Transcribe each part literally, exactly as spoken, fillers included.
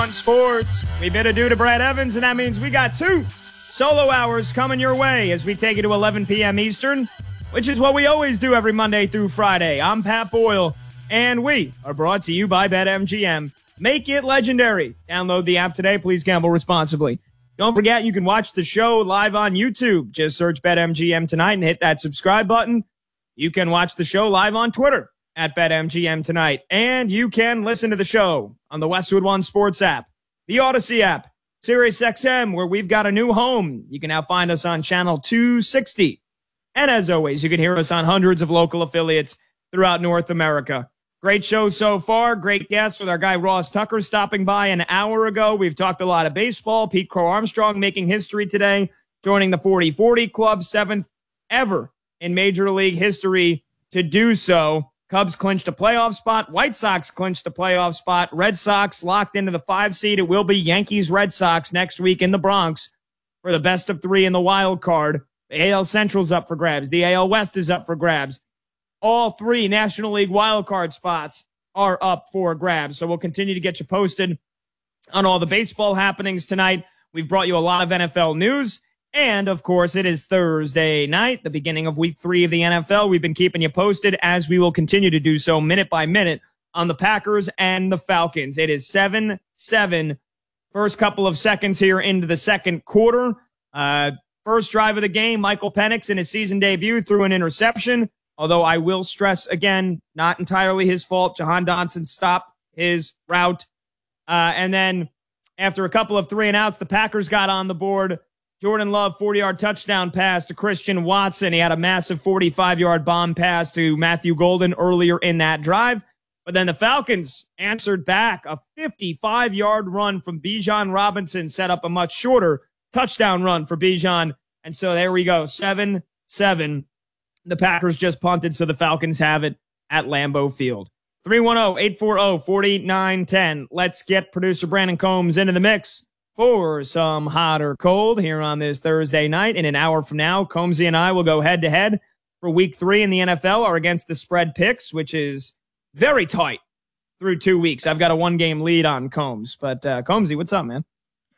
On sports, we bid adieu to Brad Evans, and that means we got two solo hours coming your way as we take you to eleven p.m. Eastern, which is what we always do every Monday through Friday. I'm Pat Boyle, and we are brought to you by BetMGM. Make it legendary. Download the app today. Please gamble responsibly. Don't forget, you can watch the show live on YouTube. Just search BetMGM tonight and hit that subscribe button. You can watch the show live on Twitter at BetMGM tonight. And you can listen to the show on the Westwood One Sports app, the Odyssey app, SiriusXM, where we've got a new home. You can now find us on channel two sixty. And as always, you can hear us on hundreds of local affiliates throughout North America. Great show so far. Great guest with our guy Ross Tucker stopping by an hour ago. We've talked a lot of baseball. Pete Crow Armstrong making history today, joining the forty forty Club, seventh ever in Major League history to do so. Cubs clinched a playoff spot. White Sox clinched a playoff spot. Red Sox locked into the five seed. It will be Yankees-Red Sox next week in the Bronx for the best of three in the wild card. The A L Central's up for grabs. The A L West is up for grabs. All three National League wildcard spots are up for grabs. So we'll continue to get you posted on all the baseball happenings tonight. We've brought you a lot of N F L news. And, of course, it is Thursday night, the beginning of week three of the N F L. We've been keeping you posted, as we will continue to do so minute by minute, on the Packers and the Falcons. It is seven seven. First couple of seconds here into the second quarter. Uh, first drive of the game, Michael Penix in his season debut threw an interception. Although I will stress again, not entirely his fault. Jahan Dotson stopped his route. Uh, and then after a couple of three and outs, the Packers got on the board. Jordan Love, forty-yard touchdown pass to Christian Watson. He had a massive forty-five-yard bomb pass to Matthew Golden earlier in that drive. But then the Falcons answered back. A fifty-five-yard run from Bijan Robinson set up a much shorter touchdown run for Bijan. And so there we go, seven seven. The Packers just punted, so the Falcons have it at Lambeau Field. three one zero, eight four zero, four nine one zero. Let's get producer Brandon Combs into the mix for some hot or cold here on this Thursday night. In an hour from now, Combsy and I will go head-to-head for week three in the N F L, our against the spread picks, which is very tight through two weeks. I've got a one-game lead on Combs. But, uh, Combsy, what's up, man?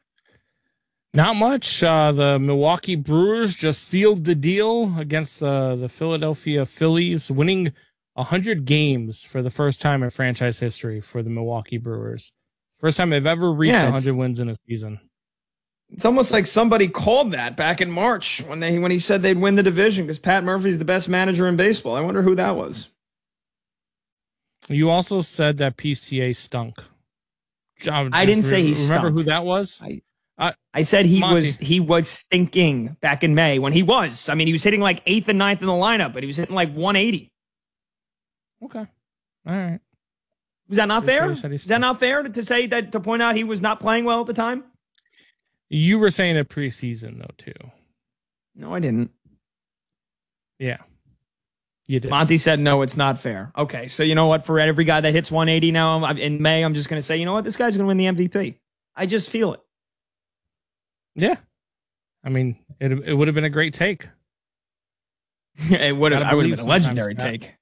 Not much. Uh, the Milwaukee Brewers just sealed the deal against the, the Philadelphia Phillies, winning one hundred games for the first time in franchise history for the Milwaukee Brewers. First time they've ever reached yeah, one hundred wins in a season. It's almost like somebody called that back in March when they when he said they'd win the division because Pat Murphy's the best manager in baseball. I wonder who that was. You also said that P C A stunk. I didn't say he stunk. Remember who that was? I, uh, I said he Monty. was he was stinking back in May when he was. I mean, he was hitting like eighth and ninth in the lineup, but he was hitting like one eighty. Okay. All right. Was that not fair? Is that not fair to say that, to point out he was not playing well at the time? You were saying it preseason, though, too. No, I didn't. Yeah. You did. Monty said, no, it's not fair. Okay, so you know what? For every guy that hits one eighty now in May, I'm just going to say, you know what? This guy's going to win the M V P. I just feel it. Yeah. I mean, it it would have been a great take. It would have. I would have been a legendary take.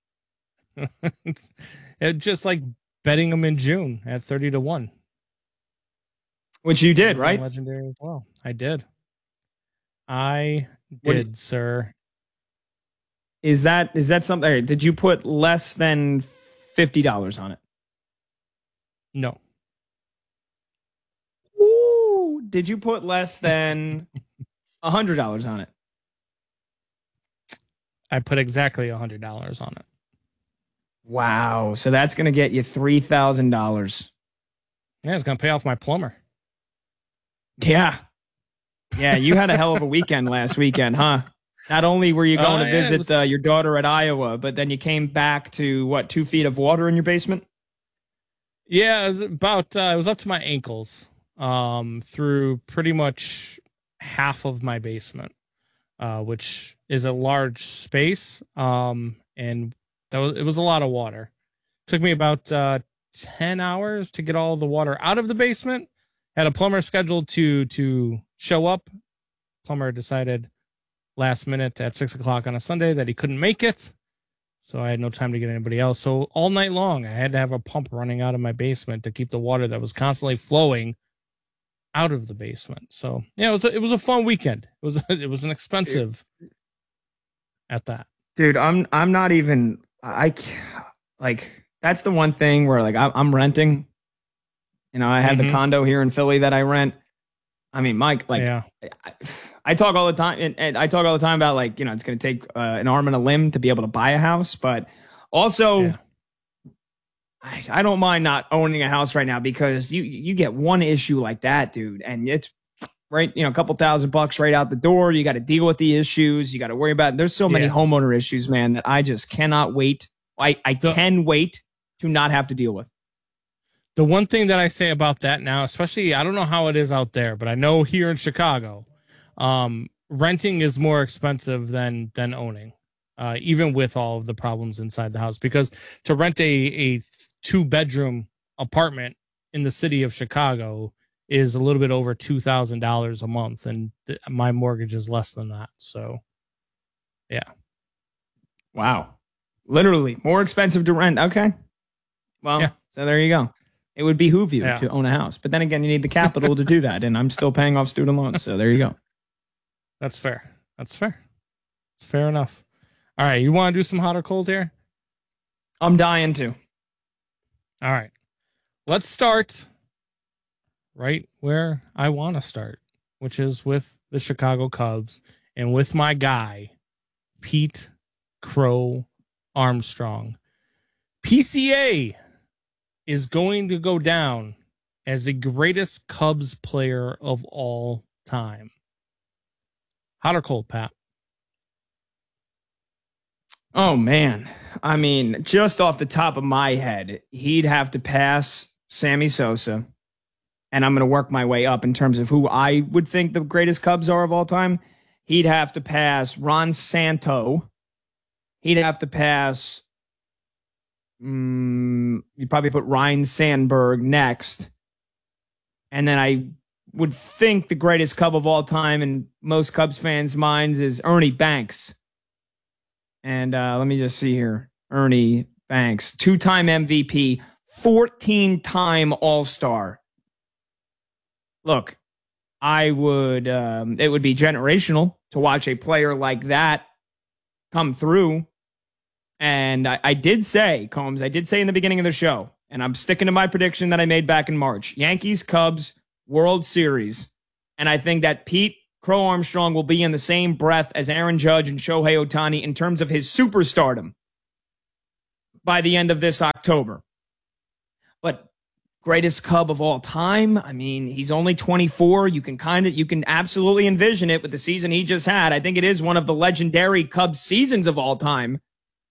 It just like betting them in June at thirty to one. Which you did, right? Legendary as well. I did. I did, what, sir. Is that is that something? Did you put less than fifty dollars on it? No. Ooh, did you put less than a hundred dollars on it? I put exactly a hundred dollars on it. Wow. So that's going to get you three thousand dollars. Yeah, it's going to pay off my plumber. Yeah. Yeah, you had a hell of a weekend last weekend, huh? Not only were you going uh, to visit yeah, was... uh, your daughter at Iowa, but then you came back to, what, two feet of water in your basement? Yeah, it was about, uh, it was up to my ankles um, through pretty much half of my basement, uh, which is a large space. Um, and that was, it was a lot of water. It took me about uh, ten hours to get all the water out of the basement. Had a plumber scheduled to to show up. Plumber decided last minute at six o'clock on a Sunday that he couldn't make it. So I had no time to get anybody else. So all night long, I had to have a pump running out of my basement to keep the water that was constantly flowing out of the basement. So yeah, it was a, it was a fun weekend. It was it was an expensive at that. Dude, I'm I'm not even I like that's the one thing where like I, I'm renting. You know, I have mm-hmm. the condo here in Philly that I rent. I mean, Mike, like yeah. I, I talk all the time, and, and I talk all the time about like you know it's going to take uh, an arm and a limb to be able to buy a house, but also. Yeah. I, I don't mind not owning a house right now because you you get one issue like that, dude, and it's right, you know, a couple thousand bucks right out the door. You got to deal with the issues. You got to worry about. There's so many yeah. homeowner issues, man, that I just cannot wait. I I the, can wait to not have to deal with. The one thing that I say about that now, especially, I don't know how it is out there, but I know here in Chicago, um, renting is more expensive than than owning, uh, even with all of the problems inside the house. Because to rent a a two bedroom apartment in the city of Chicago is a little bit over two thousand dollars a month. And th- my mortgage is less than that. So yeah. Wow. Literally more expensive to rent. Okay. Well, yeah. So there you go. It would behoove you yeah. to own a house, but then again, you need the capital to do that. And I'm still paying off student loans. So there you go. That's fair. That's fair. It's fair enough. All right. You want to do some hot or cold here? I'm dying to. All right, let's start right where I want to start, which is with the Chicago Cubs and with my guy, Pete Crow Armstrong. P C A is going to go down as the greatest Cubs player of all time. Hot or cold, Pat? Oh, man. I mean, just off the top of my head, he'd have to pass Sammy Sosa. And I'm going to work my way up in terms of who I would think the greatest Cubs are of all time. He'd have to pass Ron Santo. He'd have to pass... Um, you'd probably put Ryne Sandberg next. And then I would think the greatest Cub of all time in most Cubs fans' minds is Ernie Banks. And uh, let me just see here. Ernie Banks, two-time M V P, fourteen-time All-Star. Look, I would, um, it would be generational to watch a player like that come through. And I, I did say, Combs, I did say in the beginning of the show, and I'm sticking to my prediction that I made back in March, Yankees, Cubs, World Series. And I think that Pete Crow Armstrong will be in the same breath as Aaron Judge and Shohei Ohtani in terms of his superstardom by the end of this October. But greatest Cub of all time, I mean, he's only twenty-four. You can kind of, you can absolutely envision it with the season he just had. I think it is one of the legendary Cubs seasons of all time.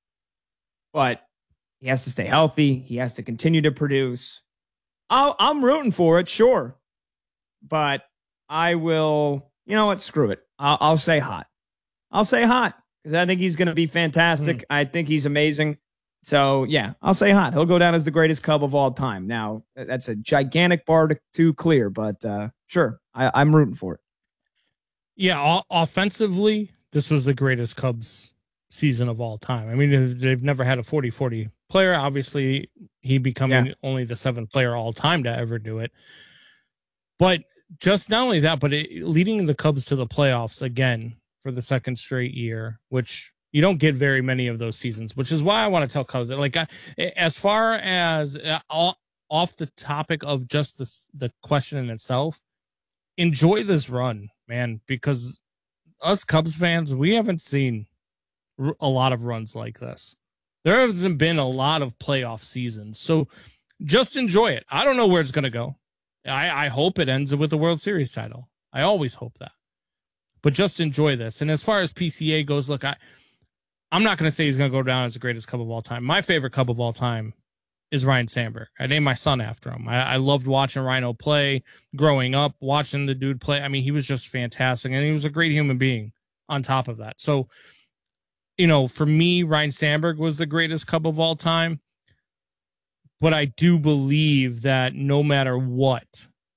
But he has to stay healthy. He has to continue to produce. I'll, I'm rooting for it, sure. But I will... You know what? Screw it. I'll, I'll say hot. I'll say hot because I think he's going to be fantastic. Mm. I think he's amazing. So, yeah, I'll say hot. He'll go down as the greatest Cub of all time. Now, that's a gigantic bar to, to clear, but uh, sure, I, I'm rooting for it. Yeah, o- offensively, this was the greatest Cubs season of all time. I mean, they've never had a forty forty player. Obviously, he becoming yeah. only the seventh player all time to ever do it. But just not only that, but it, leading the Cubs to the playoffs again for the second straight year, which you don't get very many of those seasons, which is why I want to tell Cubs that, like, I, as far as uh, all, off the topic of just the, the question in itself, enjoy this run, man, because us Cubs fans, we haven't seen r- a lot of runs like this. There hasn't been a lot of playoff seasons. So just enjoy it. I don't know where it's going to go. I, I hope it ends with a World Series title. I always hope that. But just enjoy this. And as far as P C A goes, look, I, I'm not going to say he's going to go down as the greatest Cub of all time. My favorite Cub of all time is Ryne Sandberg. I named my son after him. I, I loved watching Rhino play growing up, watching the dude play. I mean, he was just fantastic, and he was a great human being on top of that. So, you know, for me, Ryne Sandberg was the greatest Cub of all time. But I do believe that no matter what,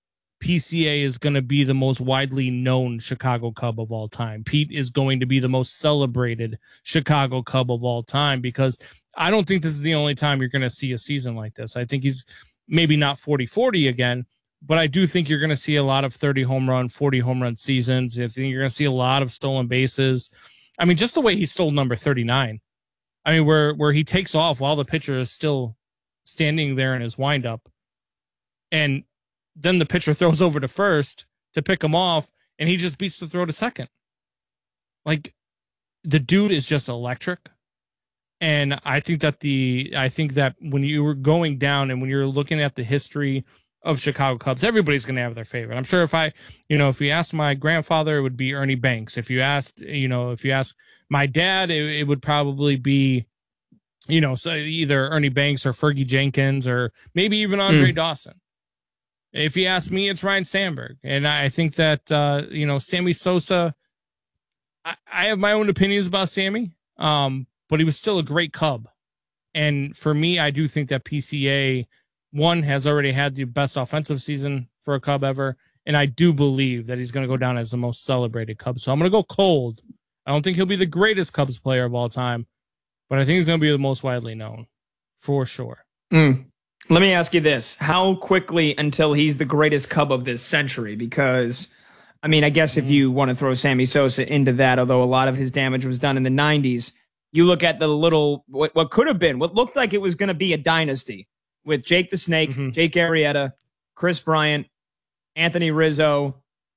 P C A is going to be the most widely known Chicago Cub of all time. Pete is going to be the most celebrated Chicago Cub of all time, because I don't think this is the only time you're going to see a season like this. I think he's maybe not forty forty again, but I do think you're going to see a lot of thirty home run, forty home run seasons. I think you're going to see a lot of stolen bases. I mean, just the way he stole number thirty-nine. I mean, where, where he takes off while the pitcher is still standing there in his windup, and then the pitcher throws over to first to pick him off, and he just beats the throw to second. Like, the dude is just electric. And I think that the I think that when you were going down and when you're looking at the history of Chicago Cubs, everybody's going to have their favorite. I'm sure if I, you know, if you asked my grandfather, it would be Ernie Banks. If you asked, you know, if you ask my dad, it, it would probably be, you know, so either Ernie Banks or Fergie Jenkins or maybe even Andre mm. Dawson. If you ask me, it's Ryan Sandberg. And I think that, uh, you know, Sammy Sosa, I, I have my own opinions about Sammy, um, but he was still a great Cub. And for me, I do think that P C A, one, has already had the best offensive season for a Cub ever. And I do believe that he's going to go down as the most celebrated Cub. So I'm going to go cold. I don't think he'll be the greatest Cubs player of all time, but I think he's going to be the most widely known for sure. Mm. Let me ask you this. How quickly until he's the greatest Cub of this century? Because, I mean, I guess if you want to throw Sammy Sosa into that, although a lot of his damage was done in the nineties, you look at the little, what, what could have been, what looked like it was going to be a dynasty with Jake the Snake, mm-hmm. Jake Arrieta, Chris Bryant, Anthony Rizzo.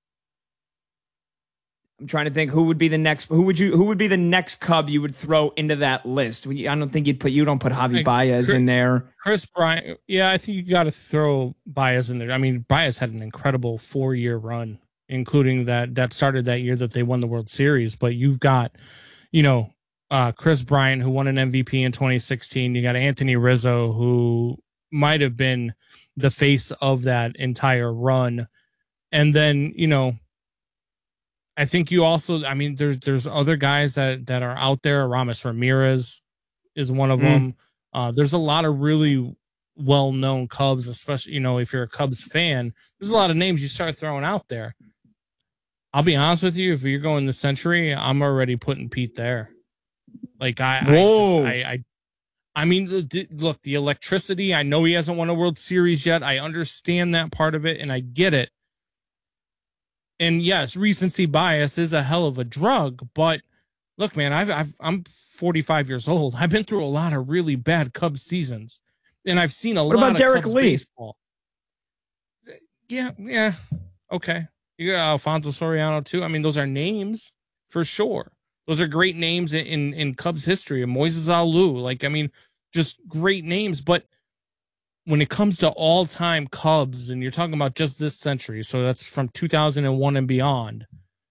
I'm trying to think who would be the next, who would you, who would be the next Cub you would throw into that list? I don't think you'd put, you don't put Javi Baez Chris, in there. Chris Bryant. Yeah, I think you got to throw Baez in there. I mean, Baez had an incredible four year run, including that, that started that year that they won the World Series. But you've got, you know, uh, Chris Bryant, who won an M V P in twenty sixteen. You got Anthony Rizzo, who might have been the face of that entire run. And then, you know, I think you also, I mean, there's there's other guys that, that are out there. Ramos Ramirez is one of mm. them. Uh, there's a lot of really well-known Cubs, especially, you know, if you're a Cubs fan, there's a lot of names you start throwing out there. I'll be honest with you, if you're going the century, I'm already putting Pete there. Like, I, Whoa. I, just, I, I, I mean, the, look, the electricity, I know he hasn't won a World Series yet. I understand that part of it, and I get it. And yes, recency bias is a hell of a drug, but look, man, I've, I've, I'm forty-five years old. I've been through a lot of really bad Cubs seasons, and I've seen a what lot about of Derek Cubs Lee? baseball. Yeah, yeah, okay. You got Alfonso Soriano too. I mean, those are names for sure. Those are great names in in, in Cubs history. Moises Alou, like, I mean, just great names, but when it comes to all-time Cubs, and you're talking about just this century, so that's from two thousand one and beyond,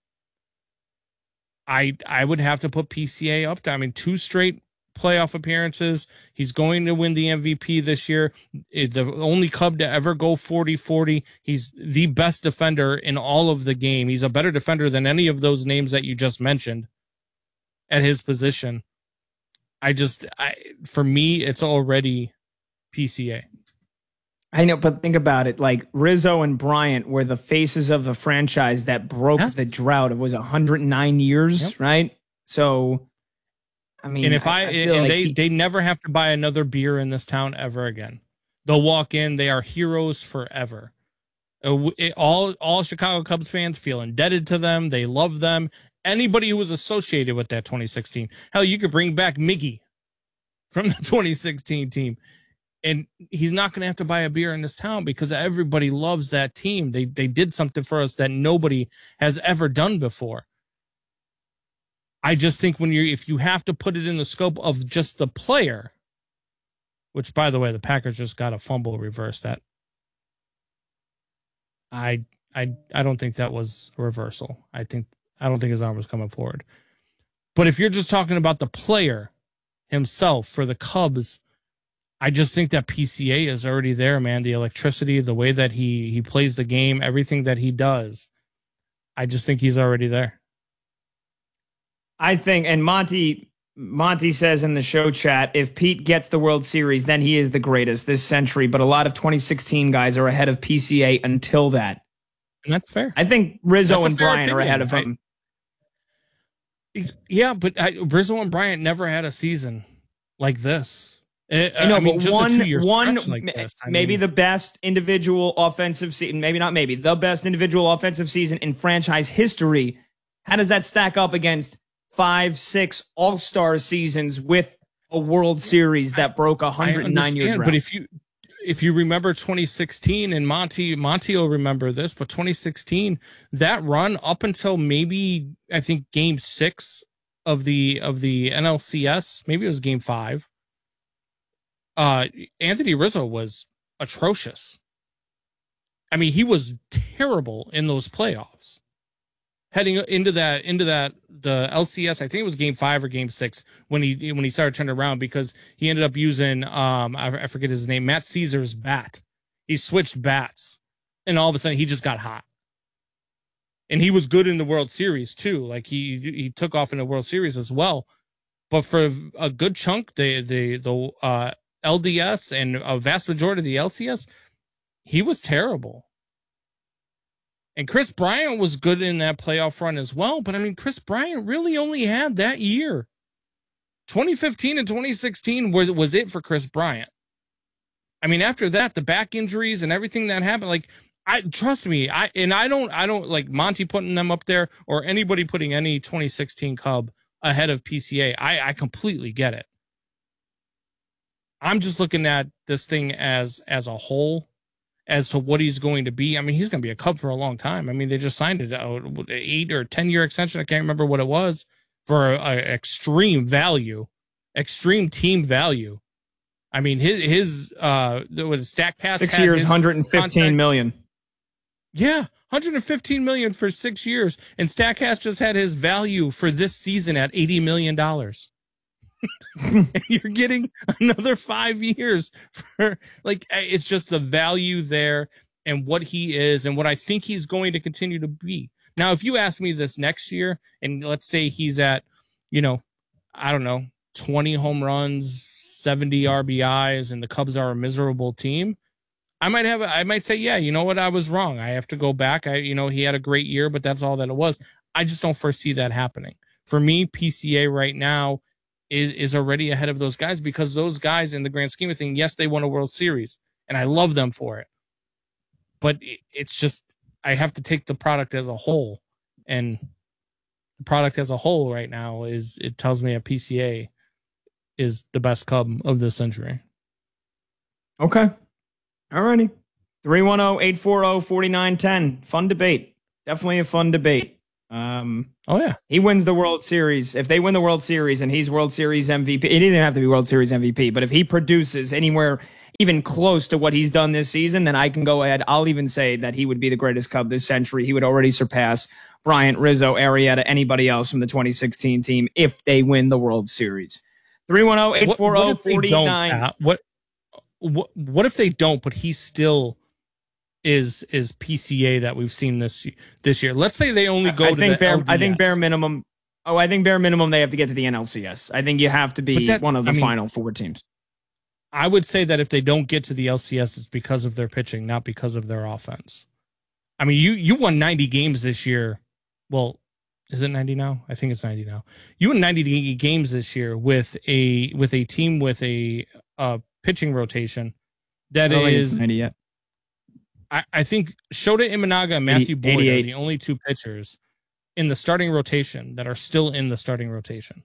I I would have to put P C A up there. I mean, two straight playoff appearances. He's going to win the M V P this year. The only Cub to ever go forty forty. He's the best defender in all of the game. He's a better defender than any of those names that you just mentioned at his position. I just, I, for me, it's already P C A. I know, but think about it. Like, Rizzo and Bryant were the faces of the franchise that broke yeah. the drought. It was one hundred nine years, yep. right? So, I mean, and if I, I, I and like they, he, they never have to buy another beer in this town ever again. They'll walk in. They are heroes forever. Uh, it, all, all Chicago Cubs fans feel indebted to them. They love them. Anybody who was associated with that twenty sixteen, hell, you could bring back Miggy from the twenty sixteen team. And he's not going to have to buy a beer in this town because everybody loves that team. They they did something for us that nobody has ever done before. I just think when you if you have to put it in the scope of just the player, which, by the way, the Packers just got a fumble reverse. That I I I don't think that was a reversal. I think I don't think his arm was coming forward. But if you're just talking about the player himself for the Cubs, I just think that P C A is already there, man. The electricity, the way that he, he plays the game, everything that he does. I just think he's already there. I think, and Monty Monty says in the show chat, if Pete gets the World Series, then he is the greatest this century. But a lot of twenty sixteen guys are ahead of P C A until that. and that's fair. I think Rizzo That's a and fair Bryant are opinion. ahead of I- him. Yeah, but I, Rizzo and Bryant never had a season like this. Uh, I know, I mean, but just one, a two-year one, stretch like this. I maybe mean, the best individual offensive season, maybe not maybe, the best individual offensive season in franchise history. How does that stack up against five, six All-Star seasons with a World Series that broke a one hundred nine year drought? But if you if you remember twenty sixteen, and Monty Monty will remember this, but twenty sixteen, that run up until maybe I think game six of the of the N L C S, maybe it was game five. Uh, Anthony Rizzo was atrocious. I mean, he was terrible in those playoffs. Heading into that, into that, the L C S, I think it was game five or game six when he when he started turning around, because he ended up using um I, I forget his name, Matt Caesar's bat. He switched bats, and all of a sudden he just got hot. And he was good in the World Series too. Like he he took off in the World Series as well. But for a good chunk, the the the uh, L D S and a vast majority of the L C S, he was terrible. And Chris Bryant was good in that playoff run as well. But I mean, Chris Bryant really only had that year. twenty fifteen and twenty sixteen was was it for Chris Bryant. I mean, after that, the back injuries and everything that happened, like, I trust me, I and I don't I don't like Monty putting them up there or anybody putting any twenty sixteen Cub ahead of P C A. I, I completely get it. I'm just looking at this thing as as a whole, as to what he's going to be. I mean, he's going to be a Cub for a long time. I mean, they just signed it out eight or ten year extension. I can't remember what it was, for a, a extreme value, extreme team value. I mean, his his uh, what StatCast Six years, one hundred fifteen contact, million. Yeah, one hundred fifteen million for six years, and StatCast just had his value for this season at eighty million dollars. And you're getting another five years for, like, it's just the value there and what he is and what I think he's going to continue to be. Now, if you ask me this next year, and let's say he's at, you know, I don't know, twenty home runs, seventy R B Is, and the Cubs are a miserable team, I might have, I might say, yeah, you know what? I was wrong. I have to go back. I, you know, he had a great year, but that's all that it was. I just don't foresee that happening. For me, P C A right now is, is already ahead of those guys, because those guys, in the grand scheme of things, yes, they won a World Series and I love them for it. But it, it's just, I have to take the product as a whole, and the product as a whole right now is, it tells me a P C A is the best Cub of this century. Okay. All righty. three one zero, eight four zero, four nine one zero. Fun debate. Definitely a fun debate. Um, oh, yeah. He wins the World Series. If they win the World Series and he's World Series M V P, it doesn't have to be World Series M V P, but if he produces anywhere even close to what he's done this season, then I can go ahead. I'll even say that he would be the greatest Cub this century. He would already surpass Bryant, Rizzo, Arrieta, anybody else from the twenty sixteen team if they win the World Series. three one zero, eight four zero, four nine. What What what if they don't, but he still is is P C A that we've seen this this year? Let's say they only go I to think the bare, L D S. I think bare minimum. Oh, I think bare minimum they have to get to the N L C S. I think you have to be one of the I mean, final four teams. I would say that if they don't get to the L C S, it's because of their pitching, not because of their offense. I mean, you you won ninety games this year. Well, is it ninety now? I think it's ninety now. You won ninety games this year with a with a team with a uh, pitching rotation that I don't is think it's ninety yet. I, I think Shota Imanaga and Matthew Boyd are the only two pitchers in the starting rotation that are still in the starting rotation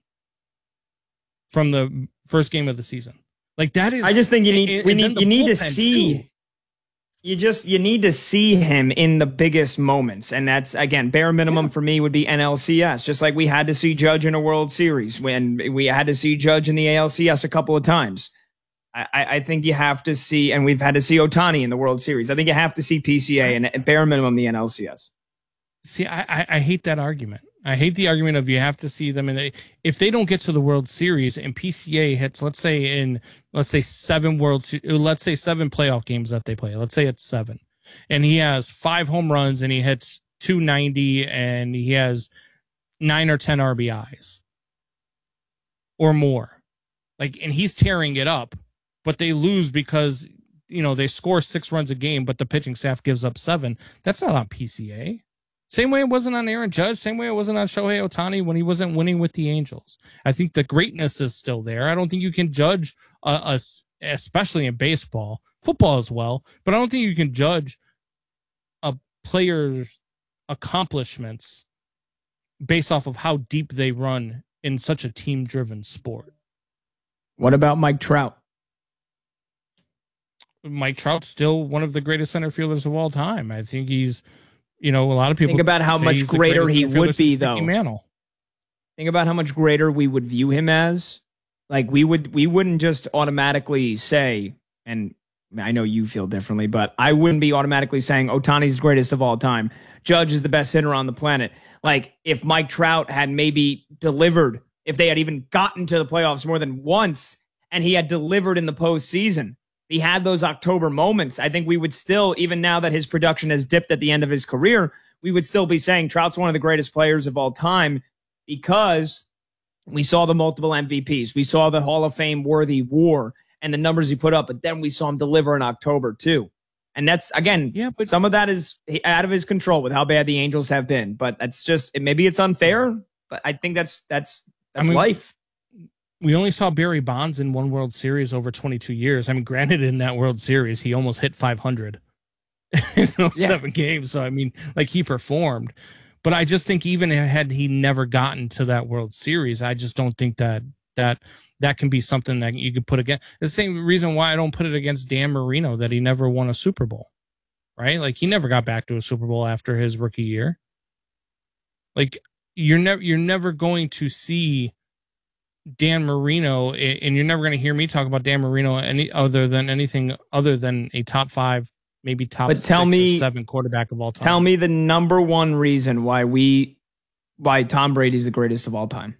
from the first game of the season. Like, that is, I just think you need and, we and need you need to see too. you just you need to see him in the biggest moments, and that's, again, bare minimum yeah. for me would be N L C S. Just like we had to see Judge in a World Series, when we had to see Judge in the A L C S a couple of times. I, I think you have to see, and we've had to see Ohtani in the World Series. I think you have to see P C A and at bare minimum the N L C S. See, I, I, I hate that argument. I hate the argument of you have to see them in the, if they don't get to the World Series and P C A hits, let's say in, let's say seven World, let's say seven playoff games that they play. Let's say it's seven, and he has five home runs and he hits two ninety and he has nine or ten R B Is or more. Like, and he's tearing it up, but they lose because you know, they score six runs a game, but the pitching staff gives up seven. That's not on P C A. Same way it wasn't on Aaron Judge. Same way it wasn't on Shohei Ohtani when he wasn't winning with the Angels. I think the greatness is still there. I don't think you can judge us, especially in baseball, football as well. But I don't think you can judge a player's accomplishments based off of how deep they run in such a team-driven sport. What about Mike Trout? Mike Trout's still one of the greatest center fielders of all time. I think he's, you know, a lot of people think about how much greater he would be, though. Mantle. Think about how much greater we would view him as. Like we would, we wouldn't just automatically say, and I know you feel differently, but I wouldn't be automatically saying Ohtani's the greatest of all time. Judge is the best hitter on the planet. Like if Mike Trout had maybe delivered, if they had even gotten to the playoffs more than once, and he had delivered in the postseason, he had those October moments, I think we would still, even now that his production has dipped at the end of his career, we would still be saying Trout's one of the greatest players of all time because we saw the multiple M V Ps. We saw the Hall of Fame worthy war and the numbers he put up, but then we saw him deliver in October too. And that's, again, yeah, but some of that is out of his control with how bad the Angels have been. But that's just, maybe it's unfair, but I think that's, that's, that's I mean, life. We only saw Barry Bonds in one World Series over twenty-two years. I mean, granted, in that World Series, he almost hit five hundred in those yeah. seven games. So, I mean, like he performed. But I just think even had he never gotten to that World Series, I just don't think that that that can be something that you could put against. The same reason why I don't put it against Dan Marino, that he never won a Super Bowl, right? Like he never got back to a Super Bowl after his rookie year. Like you're never you're never going to see Dan Marino, and you're never going to hear me talk about Dan Marino any other than anything other than a top five, maybe top but tell six me, or seven quarterback of all time. Tell me the number one reason why we, why Tom Brady's the greatest of all time.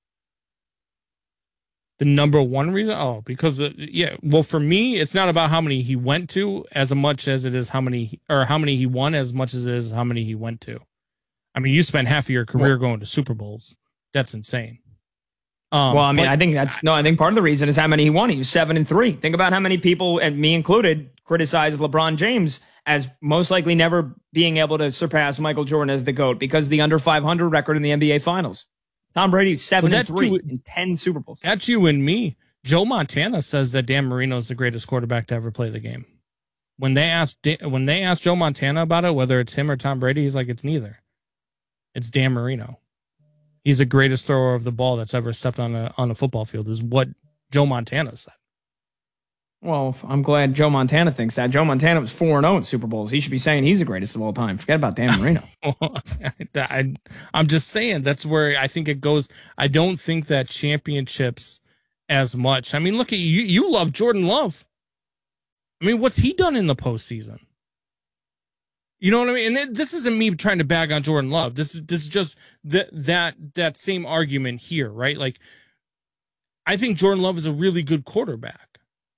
The number one reason? Oh, because uh, yeah. Well, for me, it's not about how many he went to as much as it is how many, or how many he won as much as it is how many he went to. I mean, you spent half of your career well, going to Super Bowls. That's insane. Um, well, I mean, I think that's no. I think part of the reason is how many he won. He was seven and three. Think about how many people, and me included, criticized LeBron James as most likely never being able to surpass Michael Jordan as the GOAT because of the under five hundred record in the N B A Finals. Tom Brady seven well, and three you, in ten Super Bowls. That's you and me. Joe Montana says that Dan Marino is the greatest quarterback to ever play the game. When they asked when they asked Joe Montana about it, whether it's him or Tom Brady, he's like, it's neither. It's Dan Marino. He's the greatest thrower of the ball that's ever stepped on a on a football field, is what Joe Montana said. Well, I'm glad Joe Montana thinks that. Joe Montana was four and oh in Super Bowls. He should be saying he's the greatest of all time. Forget about Dan Marino. I, I'm just saying that's where I think it goes. I don't think that championships as much. I mean, look at you. You love Jordan Love. I mean, what's he done in the postseason? You know what I mean? And it, this isn't me trying to bag on Jordan Love. This is this is just that that that same argument here, right? Like, I think Jordan Love is a really good quarterback,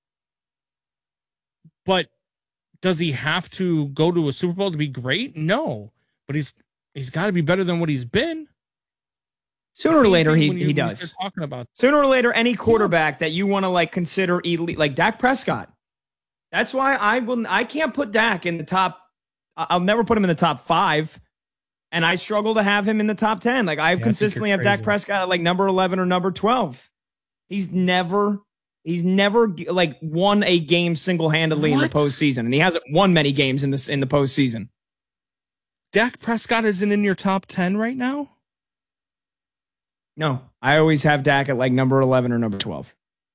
but does he have to go to a Super Bowl to be great? No, but he's he's got to be better than what he's been. Sooner or later, he you, he does. Talking about sooner or later, any quarterback yeah. that you want to like consider elite, like Dak Prescott. That's why I will. I can't put Dak in the top. I'll never put him in the top five, and I struggle to have him in the top ten. Like I yeah, consistently have Dak Prescott at like number eleven or number twelve. He's never, he's never like won a game single handedly in the postseason, and he hasn't won many games in this in the postseason. Dak Prescott isn't in your top ten right now. No, I always have Dak at like number eleven or number twelve.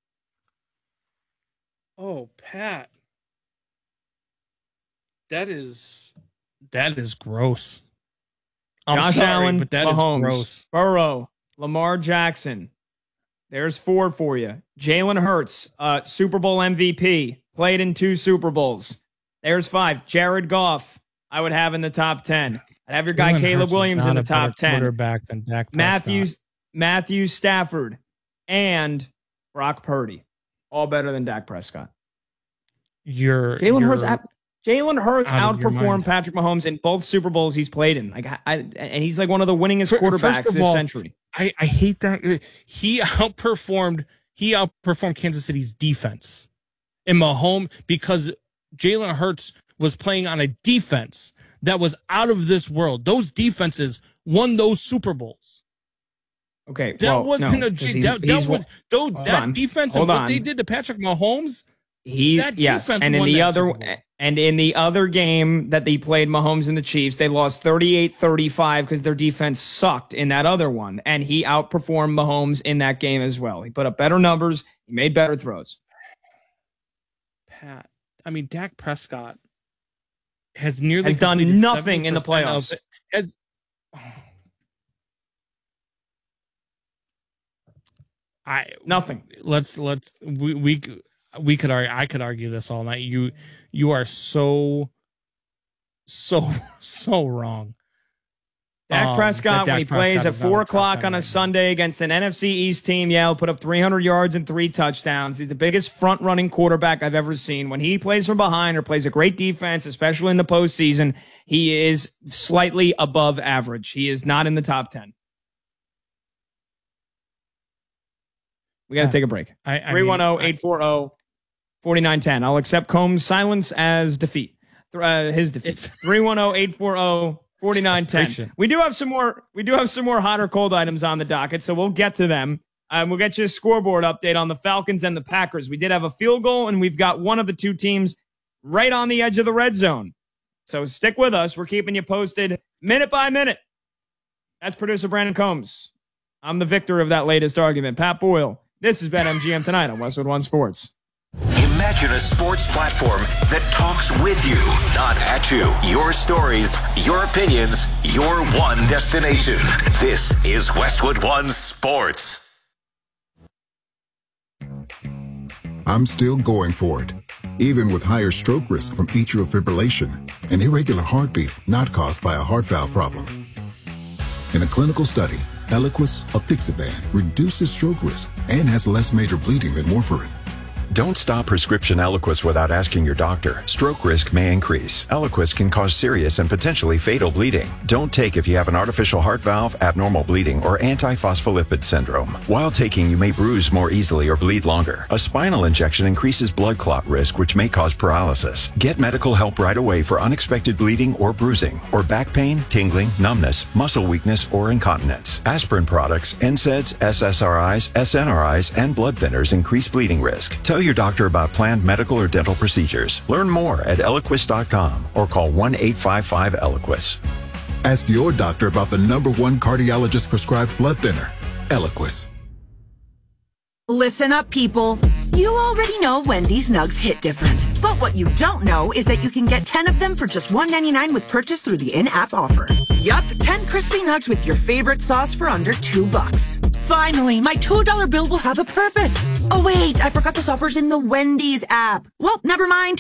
Oh, Pat. That is that is gross. I'm Josh sorry, Allen, but that Mahomes, is gross. Burrow, Lamar Jackson. There's four for you. Jalen Hurts, uh, Super Bowl M V P, played in two Super Bowls. There's five. Jared Goff, I would have in the top ten. I'd have your guy Jalen Caleb Hurts Williams in the top ten. Quarterback than Dak Prescott. Matthews, Matthew Stafford, and Brock Purdy, all better than Dak Prescott. You're Jalen you're, Hurts. Jalen Hurts outperformed Patrick Mahomes in both Super Bowls he's played in. Like, I, and he's like one of the winningest quarterbacks this all, century. I, I hate that he outperformed. He outperformed Kansas City's defense in Mahomes because Jalen Hurts was playing on a defense that was out of this world. Those defenses won those Super Bowls. Okay, that well, wasn't no, a he's, that, he's, that was though that on, defense and what on. they did to Patrick Mahomes. He that yes, defense and in won the that other Super Bowl. and in the other game that they played Mahomes and the Chiefs, they lost thirty-eight thirty-five because their defense sucked in that other one, and he outperformed Mahomes in that game as well. He put up better numbers, he made better throws. Pat, I mean, Dak Prescott has nearly has done completed nothing in the seventy percent playoffs. Of, has I nothing. Let's let's we we we could argue. I could argue this all night. You you are so so so wrong. Dak um, Prescott, Dak when he Prescott plays at is not four a top o'clock ten on a right Sunday against an N F C East team, yeah, he'll put up three hundred yards and three touchdowns. He's the biggest front-running quarterback I've ever seen. When he plays from behind or plays a great defense, especially in the postseason, he is slightly above average. He is not in the top ten. We got to Yeah. take a break. I- I three one zero, mean, eight four zero, four nine one zero. I'll accept Combs' silence as defeat. Th- Uh, his defeat. It's- three one zero, eight four zero, four nine one zero. Frustration. We do have some more. We do have some more hot or cold items on the docket, so we'll get to them. Um, we'll get you a scoreboard update on the Falcons and the Packers. We did have a field goal, and we've got one of the two teams right on the edge of the red zone. So stick with us. We're keeping you posted minute by minute. That's producer Brandon Combs. I'm the victor of that latest argument. Pat Boyle. This is BetMGM Tonight on Westwood One Sports. Imagine a sports platform that talks with you, not at you. Your stories, your opinions, your one destination. This is Westwood One Sports. I'm still going for it, even with higher stroke risk from atrial fibrillation, an irregular heartbeat not caused by a heart valve problem. In a clinical study, Eliquis apixaban reduces stroke risk and has less major bleeding than warfarin. Don't stop prescription Eliquis without asking your doctor. Stroke risk may increase. Eliquis can cause serious and potentially fatal bleeding. Don't take if you have an artificial heart valve, abnormal bleeding, or antiphospholipid syndrome. While taking, you may bruise more easily or bleed longer. A spinal injection increases blood clot risk, which may cause paralysis. Get medical help right away for unexpected bleeding or bruising, or back pain, tingling, numbness, muscle weakness, or incontinence. Aspirin products, N SAIDs, S S R Is, S N R Is, and blood thinners increase bleeding risk. Tell your doctor about planned medical or dental procedures. Learn more at Eliquis dot com or call one eight five five Eliquis. Ask your doctor about the number one cardiologist prescribed blood thinner, Eliquis. Listen up, people. You already know Wendy's nugs hit different. But what you don't know is that you can get ten of them for just one ninety-nine with purchase through the in-app offer. Yup, ten crispy nugs with your favorite sauce for under two bucks. Finally, my two dollar bill will have a purpose. Oh wait, I forgot this offer's in the Wendy's app. Well, never mind.